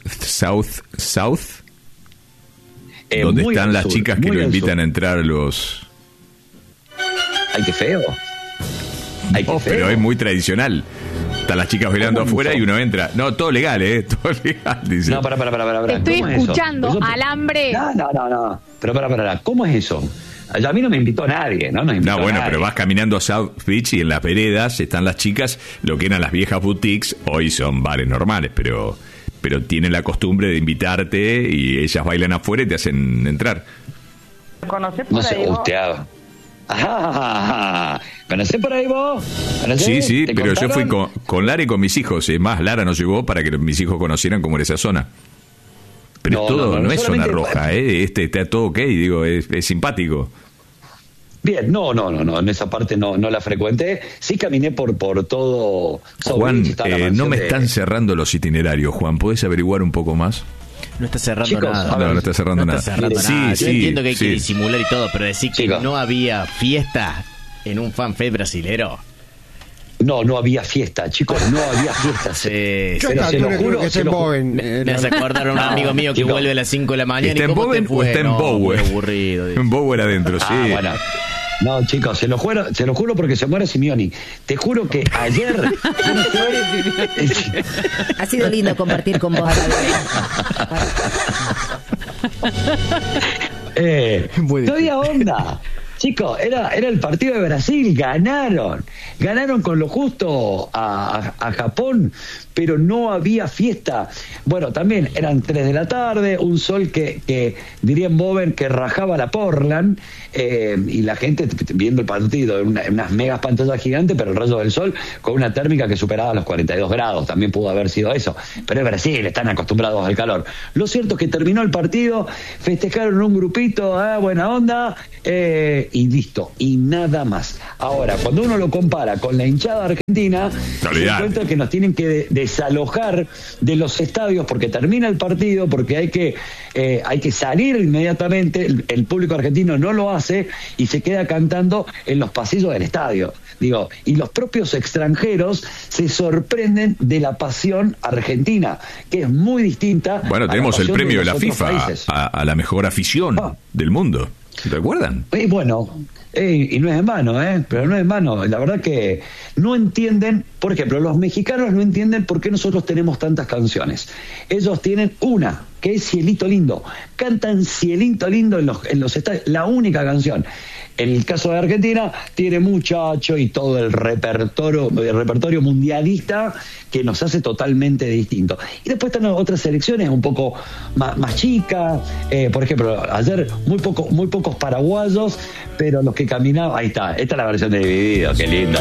donde están las chicas que lo invitan a entrar los... Ay, qué feo. Pero es muy tradicional. Están las chicas bailando afuera y uno entra. No, todo legal, todo legal, dice. No, para. Estoy escuchando Alambre. No. Pero para. ¿Cómo es eso? A mí no me invitó nadie, ¿no? No, bueno, pero vas caminando a South Beach y en las veredas están las chicas, lo que eran las viejas boutiques, hoy son bares normales, pero tienen la costumbre de invitarte y ellas bailan afuera y te hacen entrar. ¿Conocés por ahí vos? ¿Conocés por ahí vos? Sí, pero yo fui con Lara y con mis hijos. Es más, Lara nos llevó para que mis hijos conocieran cómo era esa zona. Pero no es zona roja, está todo ok, digo, es simpático. Bien, no, en esa parte no la frecuenté. Sí caminé por todo. Juan, no me están cerrando los itinerarios, Juan. ¿Podés averiguar un poco más? No está cerrando Chicos, nada. No está cerrando nada. Sí, yo entiendo que hay que disimular y todo, pero decir que no había fiesta en un FanFest brasilero. No había fiesta, chicos, no había fiesta. Se lo juro que me hace acordar a un amigo mío que vuelve a las 5 de la mañana. ¿Está en Bowen o está en Bowen? Aburrido. En Bowen adentro, sí. Bueno. No, chicos, se lo juro porque se muere Simeoni. Te juro que ayer... Ha sido lindo compartir con vos. Estoy a onda. Chicos, era el partido de Brasil, ganaron con lo justo a Japón, pero no había fiesta. Bueno, también eran 3 de la tarde, un sol que diría en Boven que rajaba la Portland, y la gente viendo el partido en unas megas pantallas gigantes, pero el rayo del sol con una térmica que superaba los 42 grados, también pudo haber sido eso, pero es Brasil, están acostumbrados al calor. Lo cierto es que terminó el partido, festejaron un grupito, buena onda, y listo, y nada más. Ahora, cuando uno lo compara con la hinchada argentina, se encuentra que nos tienen que desalojar de los estadios porque termina el partido, porque hay que salir inmediatamente, el público argentino no lo hace y se queda cantando en los pasillos del estadio. Digo, y los propios extranjeros se sorprenden de la pasión argentina, que es muy distinta. Bueno, tenemos el premio de la FIFA a la mejor afición del mundo. ¿Recuerdan? Y bueno, y no es en vano, pero no es en vano. La verdad que no entienden, por ejemplo, los mexicanos no entienden por qué nosotros tenemos tantas canciones. Ellos tienen una, que es Cielito Lindo. Cantan Cielito Lindo en los estadios, la única canción. En el caso de Argentina, tiene Muchacho y todo el repertorio mundialista que nos hace totalmente distinto. Y después están otras selecciones un poco más chicas. Por ejemplo, ayer muy pocos paraguayos, pero los que caminaban... Ahí está, esta es la versión de Dividido, qué lindo.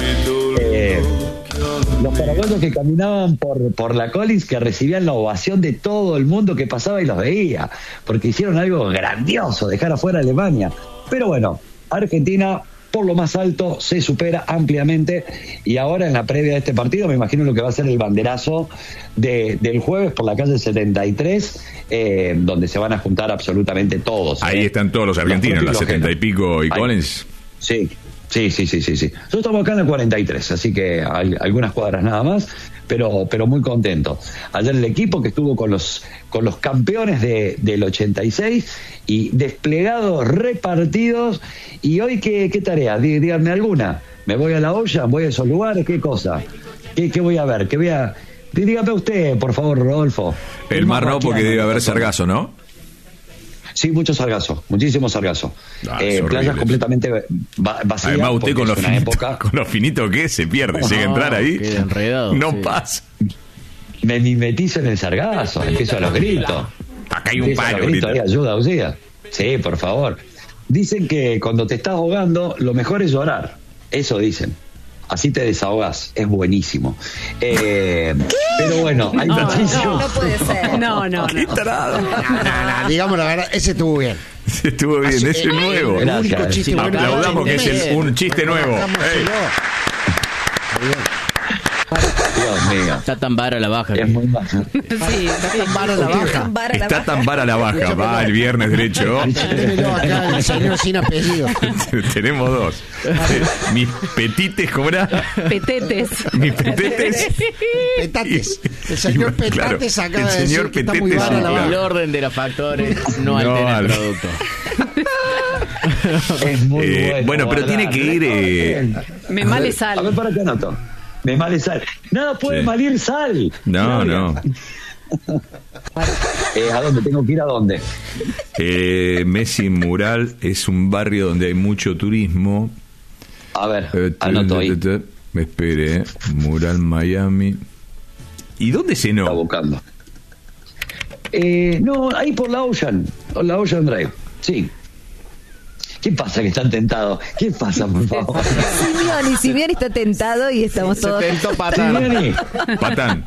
Los paraguayos que caminaban por la Collins, que recibían la ovación de todo el mundo que pasaba y los veía, porque hicieron algo grandioso, dejar afuera a Alemania. Pero bueno, Argentina, por lo más alto, se supera ampliamente, y ahora en la previa de este partido me imagino lo que va a ser el banderazo del jueves por la calle 73, donde se van a juntar absolutamente todos. Ahí están todos los argentinos, las 70 y pico y Collins. Sí. Nosotros estamos acá en la 43, así que hay algunas cuadras nada más, pero muy contento. Ayer el equipo que estuvo con los campeones del 86 y desplegados, repartidos. Y hoy, ¿qué tarea? Díganme alguna. ¿Me voy a la olla? ¿Voy a esos lugares? ¿Qué cosa? ¿Qué voy a ver? Dígame usted, por favor, Rodolfo. El mar no, porque debe haber sargazo, ¿no? Sí, mucho sargazo, muchísimo sargazo. Playas completamente vacías. Además, usted con lo finito que es, se pierde. Llega a entrar ahí, enredado, no pasa. Me mimetizo en el sargazo, empiezo a los gritos. Acá hay un palo. Ayuda, auxilio. Sí, por favor. Dicen que cuando te estás ahogando, lo mejor es llorar. Eso dicen. Así te desahogás, es buenísimo. Pero bueno, hay muchísimo. No puede ser. No. Qué tarado. No, digamos la verdad, ese estuvo bien. Estuvo bien, ese es nuevo. Gracias. Aplaudamos que es un chiste nuevo. Dios mío. Está tan vara la baja. Es muy baja. Sí, Está tan vara la baja. Está tan vara la baja. Va el viernes derecho. Démelo acá, el señor sin apellido. Tenemos dos. Mis petites, ¿cómo era? Petetes. Mis petetes. Petates. El señor Petates acaba de decir que está muy vara la baja. El orden de los factores no altera el producto. Es muy bueno, pero tiene que ir... Me male sal. A ver, para qué anoto. Me male sal. Nada puede malir sal. No. ¿A dónde tengo que ir? ¿A dónde? Messi Mural es un barrio donde hay mucho turismo. A ver, anoto ahí. Me espere, Mural Miami. ¿Y dónde se no? Está buscando. No, ahí por la Ocean Drive. Sí. ¿Qué pasa que están tentados? ¿Qué pasa, por favor? Simeone está tentado y estamos todos... Se tentó Patán. Patán.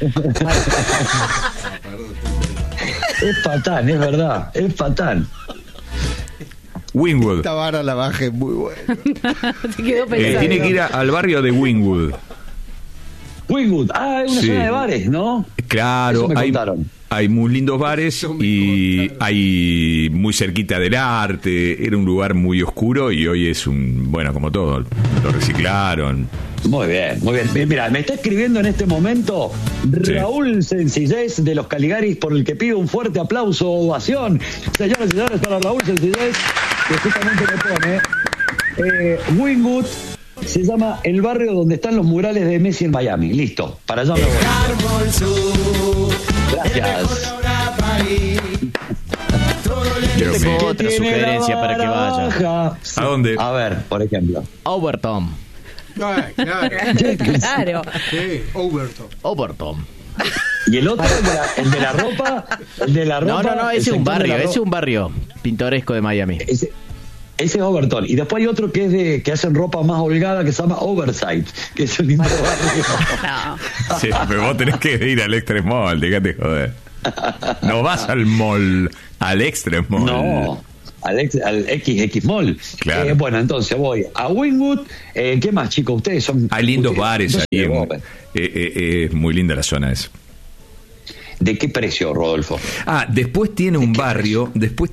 Es Patán, es verdad. Es Patán. Wynwood. Esta vara la baja es muy buena. Se quedó pensando. Tiene que ir al barrio de Wynwood. Wynwood, es una zona de bares, ¿no? Claro, Eso me contaron. Hay muy lindos bares y hay muy cerquita del arte. Era un lugar muy oscuro y hoy es bueno, como todo, lo reciclaron. Muy bien. Mira, me está escribiendo en este momento Raúl Sencillez de los Caligaris, por el que pido un fuerte aplauso, ovación. Señoras y señores, para Raúl Sencillez, que justamente me pone Wynwood. Se llama el barrio donde están los murales de Messi en Miami. Listo, para allá me voy. Gracias. Yo tengo otra sugerencia para que vaya. ¿A dónde? A ver, por ejemplo. Overton. Claro. Claro. Sí, Overton. Y el otro, el de la ropa. No, ese es un barrio pintoresco de Miami. Ese es Overton. Y después hay otro que es que hacen ropa más holgada que se llama Oversight, que es un lindo barrio. Sí, pero vos tenés que ir al Extreme Mall, déjate joder. No vas al mall, al Extreme Mall. No, al XX Mall. Claro. Bueno, entonces voy a Wynwood. ¿Qué más, chicos? Ustedes son... Hay lindos bares ahí. Es muy linda la zona esa. ¿De qué precio, Rodolfo? Después tiene un barrio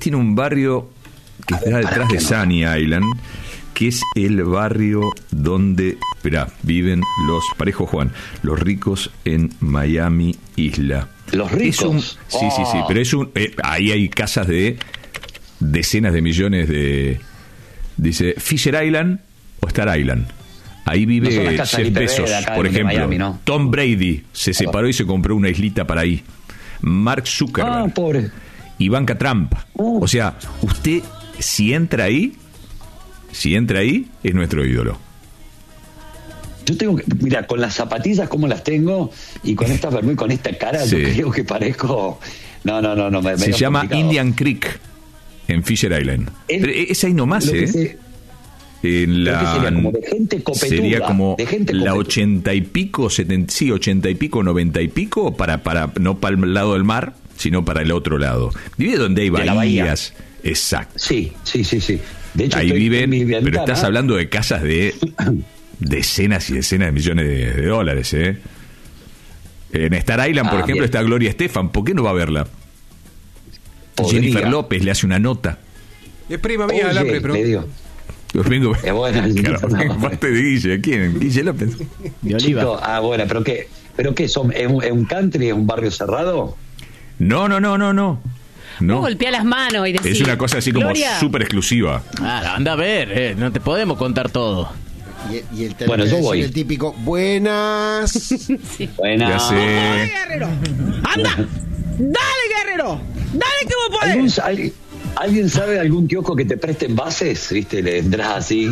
que está detrás de Sunny Island, que es el barrio donde, viven los, parejo Juan, los ricos en Miami Isla. ¿Los ricos? Sí, pero ahí hay casas de decenas de millones de... Dice, Fisher Island o Star Island. Ahí vive Jeff Bezos, por ejemplo. Miami, ¿no? Tom Brady se separó y se compró una islita para ahí. Mark Zuckerberg. Pobre. Ivanka Trump. O sea, usted, si entra ahí, es nuestro ídolo. Yo tengo que, mira, con las zapatillas como las tengo y con esta vermú y con esta cara, yo creo que parezco... No. Se llama complicado. Indian Creek, en Fisher Island. Es ahí nomás, en la, sería como de gente copetuda. Sería como de gente la copetuda. 80 y pico, 80 y pico, 90 y pico, para no para el lado del mar, sino para el otro lado. Vive donde hay bahías. Exacto. Sí. De hecho, ahí viven, pero estás hablando de casas de decenas y decenas de millones de dólares, En Star Island, por ejemplo, está Gloria Estefan. ¿Por qué no va a verla? Podría. Jennifer López le hace una nota. Es prima mía del hambre, pero... Le digo. Parte de Guille, ¿quién? Guille López. De Oliva. Chico, bueno, pero qué son, ¿es un country, es un barrio cerrado? No. No golpea las manos y decir, es una cosa así como súper exclusiva. Anda a ver, no te podemos contar todo. Y el bueno, yo voy. El típico, buenas. Sí. Buenas. Ya sé. ¡Dale, Guerrero! ¡Anda! ¡Dale, Guerrero! ¡Dale que vos podés! ¿Alguien sabe algún kiosco que te presten bases? ¿Viste? Le entras así.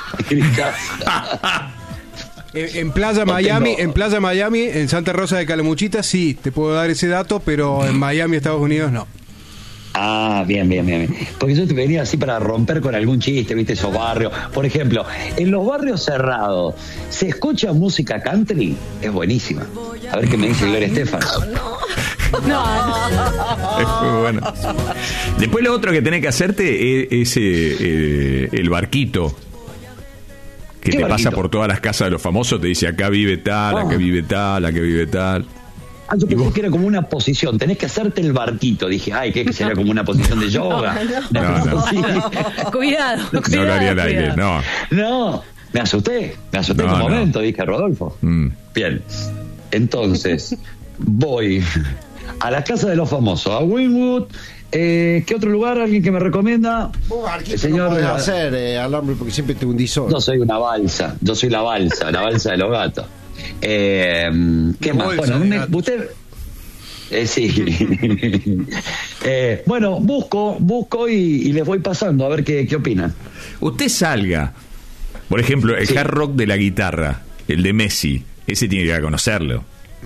En Playa Miami, en Santa Rosa de Calamuchita, sí, te puedo dar ese dato, pero en Miami, Estados Unidos, no. Bien. Porque yo te venía así para romper con algún chiste, ¿viste? Esos barrios. Por ejemplo, en los barrios cerrados, ¿se escucha música country? Es buenísima. A ver qué me dice Gloria Estefan. No. Es muy bueno. Después lo otro que tenés que hacerte es el barquito. Que te pasa por todas las casas de los famosos, te dice acá vive tal, acá vive tal, acá vive tal. Yo pensé que era como una posición, tenés que hacerte el barquito. Dije, que sería como una posición de yoga. No. Cuidado. No lo haría al aire, no. No, me asusté en un momento, dije, Rodolfo. Bien, entonces voy a la casa de los famosos, a Wynwood. ¿Qué otro lugar? ¿Alguien que me recomienda? El señor no puede hacer alambre porque siempre te hundís solo. Yo soy una balsa, yo soy la balsa de los gatos. ¿Qué más? Bueno, usted... sí. Bueno, busco y les voy pasando a ver qué opinan. Usted salga, por ejemplo, el hard rock de la guitarra, el de Messi, ese tiene que ir a conocerlo.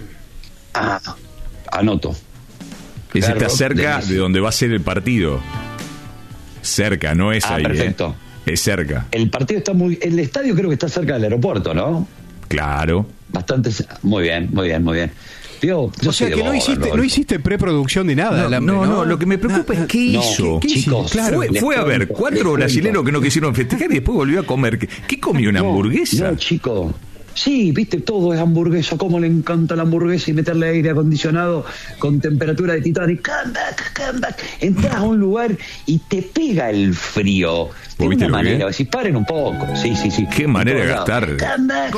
Anoto. Ese está cerca de donde va a ser el partido. Cerca, no es ahí. Perfecto. Es cerca. El partido está el estadio creo que está cerca del aeropuerto, ¿no? Claro. Bastante. Muy bien. Yo o sea que no hiciste preproducción ni nada. No, lo que me preocupa es qué hizo. Chicos, claro, fue a ver 4 brasileños que no quisieron festejar y después volvió a comer. ¿Qué comió? ¿Una hamburguesa? No, chico. Sí, viste, todo es hamburguesa. Cómo le encanta la hamburguesa y meterle aire acondicionado con temperatura de Titanic. Come back. Entras a un lugar y te pega el frío. De una manera, decís, paren un poco. Sí. Qué manera de gastar. Come back.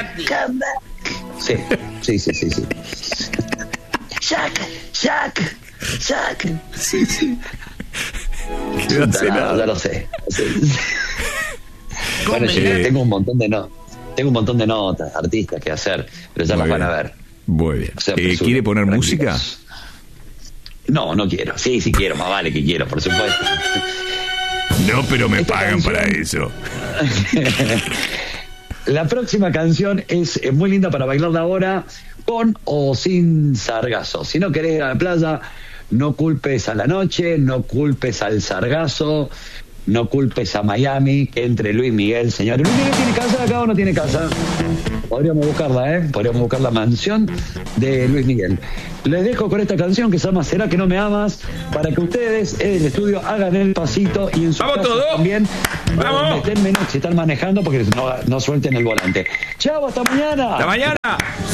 Sí. Jack. Sí. Ya lo sé. Bueno, tengo un montón de notas, artistas que hacer, pero ya las van a ver. Muy bien. ¿Quiere poner música? No quiero. Sí quiero, más vale que quiero, por supuesto. No, pero me pagan para eso. La próxima canción es muy linda para bailarla ahora, con o sin sargazo. Si no querés ir a la playa, no culpes a la noche, no culpes al sargazo, no culpes a Miami, que entre Luis Miguel, señor. ¿Luis Miguel tiene casa acá o no tiene casa? Podríamos buscarla, Podríamos buscar la mansión de Luis Miguel. Les dejo con esta canción que se llama ¿Será que no me amas? Para que ustedes en el estudio hagan el pasito y en su casa también. ¡Vamos! Estén menos si están manejando porque no suelten el volante. ¡Chao, hasta mañana! ¡Hasta mañana!